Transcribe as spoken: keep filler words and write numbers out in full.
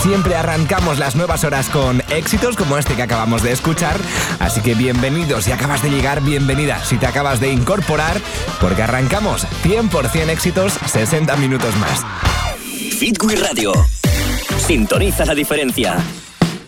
siempre arrancamos las nuevas horas con éxitos como este que acabamos de escuchar. Así que bienvenidos, si acabas de llegar, bienvenida si te acabas de incorporar, porque arrancamos cien por ciento éxitos, sesenta minutos más. Hit Wii Radio. Sintoniza la diferencia.